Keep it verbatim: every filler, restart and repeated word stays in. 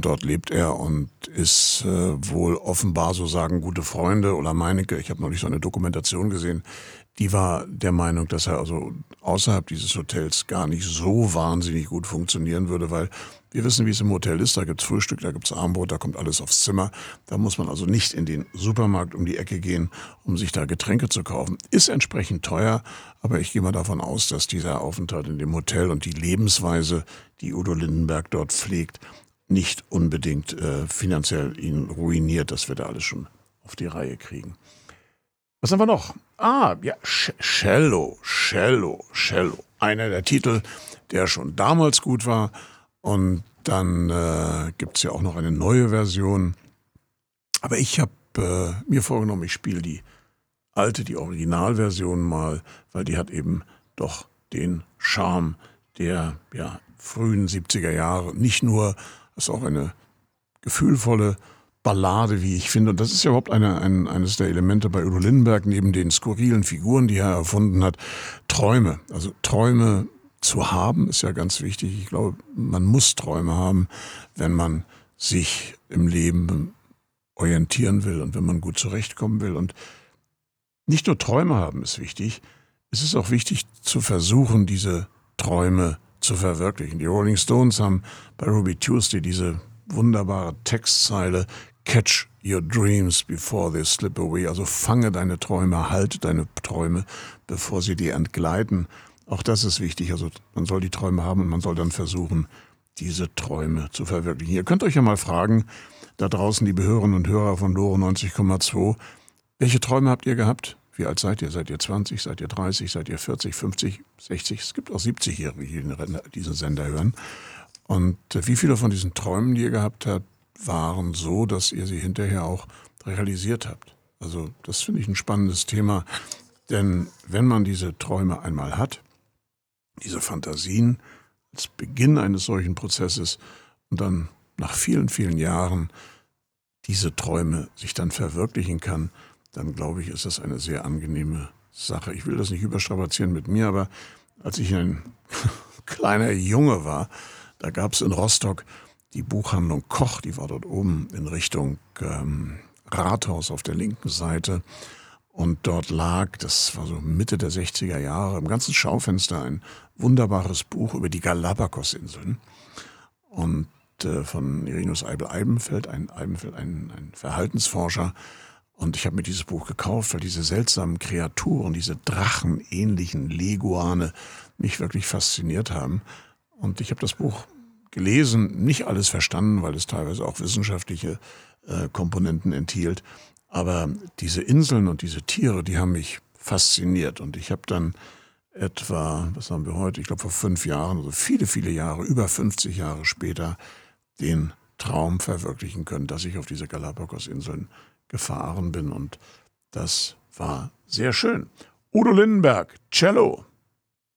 und dort lebt er und ist äh, wohl offenbar, so sagen gute Freunde oder Meinecke, ich habe noch nicht so eine Dokumentation gesehen, die war der Meinung, dass er also außerhalb dieses Hotels gar nicht so wahnsinnig gut funktionieren würde, weil wir wissen, wie es im Hotel ist. Da gibt's Frühstück, da gibt's Abendbrot, da kommt alles aufs Zimmer. Da muss man also nicht in den Supermarkt um die Ecke gehen, um sich da Getränke zu kaufen. Ist entsprechend teuer, aber ich gehe mal davon aus, dass dieser Aufenthalt in dem Hotel und die Lebensweise, die Udo Lindenberg dort pflegt, nicht unbedingt äh, finanziell ihn ruiniert. Das wird er alles schon auf die Reihe kriegen. Was haben wir noch? Ah, ja, Cello, Cello, Cello. Einer der Titel, der schon damals gut war. Und dann äh, gibt es ja auch noch eine neue Version. Aber ich habe äh, mir vorgenommen, ich spiele die alte, die Originalversion mal, weil die hat eben doch den Charme der ja, frühen siebziger Jahre. Nicht nur, ist auch eine gefühlvolle Ballade, wie ich finde. Und das ist ja überhaupt eine, ein, eines der Elemente bei Udo Lindenberg, neben den skurrilen Figuren, die er erfunden hat. Träume. Also Träume zu haben, ist ja ganz wichtig. Ich glaube, man muss Träume haben, wenn man sich im Leben orientieren will und wenn man gut zurechtkommen will. Und nicht nur Träume haben ist wichtig, es ist auch wichtig zu versuchen, diese Träume zu verwirklichen. Die Rolling Stones haben bei Ruby Tuesday diese wunderbare Textzeile Catch your dreams before they slip away. Also fange deine Träume, halte deine Träume, bevor sie dir entgleiten. Auch das ist wichtig. Also man soll die Träume haben und man soll dann versuchen, diese Träume zu verwirklichen. Ihr könnt euch ja mal fragen, da draußen, liebe Hörerinnen und Hörer von Lore neunzig Komma zwei, welche Träume habt ihr gehabt? Wie alt seid ihr? Seid ihr zwanzig? Seid ihr dreißig? Seid ihr vierzig, fünfzig, sechzig? Es gibt auch siebzigjährige, die diesen Sender hören. Und wie viele von diesen Träumen, die ihr gehabt habt, waren so, dass ihr sie hinterher auch realisiert habt? Also das finde ich ein spannendes Thema, denn wenn man diese Träume einmal hat, diese Fantasien als Beginn eines solchen Prozesses und dann nach vielen, vielen Jahren diese Träume sich dann verwirklichen kann, dann glaube ich, ist das eine sehr angenehme Sache. Ich will das nicht überstrapazieren mit mir, aber als ich ein kleiner Junge war, da gab es in Rostock die Buchhandlung Koch, die war dort oben in Richtung ähm, Rathaus auf der linken Seite. Und dort lag, das war so Mitte der sechziger Jahre, im ganzen Schaufenster ein wunderbares Buch über die Galapagos-Inseln. Und äh, von Irenus Eibel-Eibenfeld, ein, Eibenfeld, ein, ein Verhaltensforscher. Und ich habe mir dieses Buch gekauft, weil diese seltsamen Kreaturen, diese drachenähnlichen Leguane mich wirklich fasziniert haben. Und ich habe das Buch gelesen, nicht alles verstanden, weil es teilweise auch wissenschaftliche äh, Komponenten enthielt. Aber diese Inseln und diese Tiere, die haben mich fasziniert. Und ich habe dann etwa, was haben wir heute, ich glaube vor fünf Jahren, also viele, viele Jahre, über fünfzig Jahre später, den Traum verwirklichen können, dass ich auf diese Galapagos-Inseln gefahren bin. Und das war sehr schön. Udo Lindenberg, Cello.